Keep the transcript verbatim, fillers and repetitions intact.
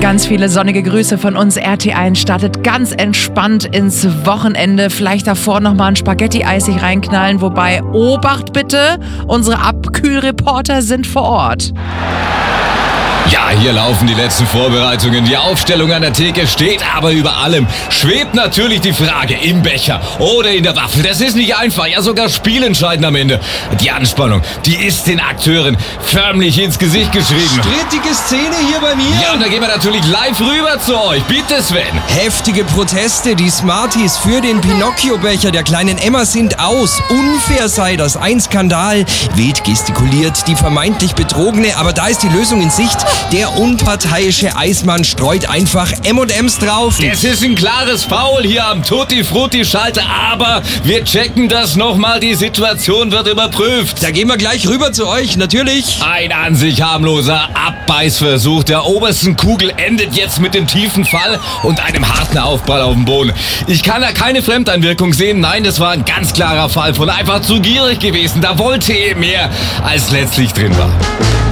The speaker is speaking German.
Ganz viele sonnige Grüße von uns. R T eins startet ganz entspannt ins Wochenende. Vielleicht davor nochmal ein Spaghetti-Eis sich reinknallen. Wobei, Obacht bitte, unsere Abkühlreporter sind vor Ort. Ja, hier laufen die letzten Vorbereitungen. Die Aufstellung an der Theke steht aber über allem. Schwebt natürlich die Frage im Becher oder in der Waffel. Das ist nicht einfach, ja sogar spielentscheidend am Ende. Die Anspannung, die ist den Akteuren förmlich ins Gesicht geschrieben. Strittige Szene hier bei mir. Ja, und da gehen wir natürlich live rüber zu euch. Bitte, Sven. Heftige Proteste. Die Smarties für den Pinocchio-Becher der kleinen Emma sind aus. Unfair sei das. Ein Skandal. Wild gestikuliert die vermeintlich Betrogene. Aber da ist die Lösung in Sicht. Der unparteiische Eismann streut einfach M und M's drauf. Es ist ein klares Foul hier am Tutti-Frutti-Schalter, aber wir checken das nochmal. Die Situation wird überprüft. Da gehen wir gleich rüber zu euch, natürlich. Ein an sich harmloser Abbeißversuch der obersten Kugel endet jetzt mit dem tiefen Fall und einem harten Aufprall auf dem Boden. Ich kann da keine Fremdeinwirkung sehen. Nein, das war ein ganz klarer Fall von einfach zu gierig gewesen. Da wollte er mehr, als letztlich drin war.